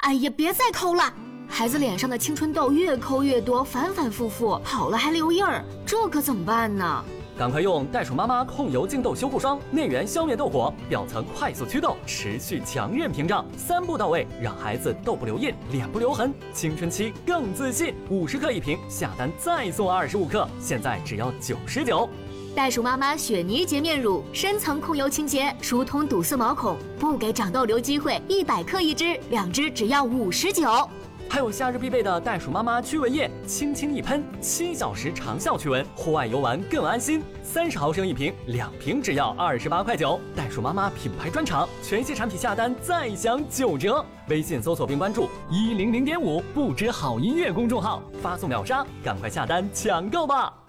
哎呀，别再抠了！孩子脸上的青春痘越抠越多，反反复复，好了还留印儿，这可怎么办呢？ 赶快用袋鼠妈妈控油净痘修护霜，内源消灭痘火，表层快速祛痘，持续强韧屏障，3步到位，让孩子痘不留印，脸不留痕，青春期更自信。50克一瓶，下单再送25克，现在只要99。 袋鼠妈妈雪泥洁面乳，深层控油清洁，疏通堵塞毛孔，不给长痘留机会。100克一支，2支只要59。 还有夏日必备的袋鼠妈妈驱蚊液，轻轻一喷，7小时长效驱蚊，户外游玩更安心。30毫升一瓶，2瓶只要28块9。袋鼠妈妈品牌专场，全系产品下单再享9折。微信搜索并关注100.5不知好音乐公众号，发送秒杀，赶快下单抢购吧！